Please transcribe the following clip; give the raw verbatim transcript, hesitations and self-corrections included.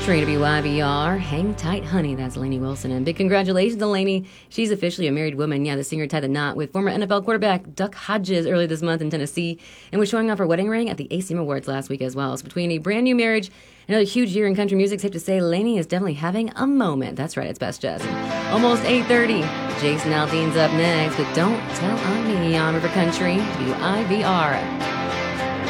Country, W I V R. Hang tight, honey. That's Lainey Wilson. And big congratulations to Lainey. She's officially a married woman. Yeah, the singer tied the knot with former N F L quarterback Duck Hodges earlier this month in Tennessee and was showing off her wedding ring at the A C M Awards last week as well. So between a brand new marriage and another huge year in country music, safe to say Lainey is definitely having a moment. That's right, it's Best Jess. Almost eight thirty. Jason Aldean's up next, but don't tell on me on River Country, W I V R.